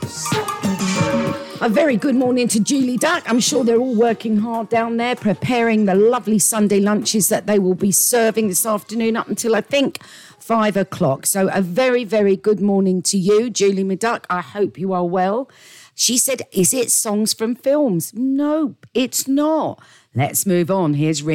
A very good morning to Julie Duck. I'm sure they're all working hard down there, preparing the lovely Sunday lunches that they will be serving this afternoon up until, I think, 5 o'clock. So a very, very good morning to you, Julie McDuck. I hope you are well. She said, is it songs from films? Nope, it's not. Let's move on. Here's Ring.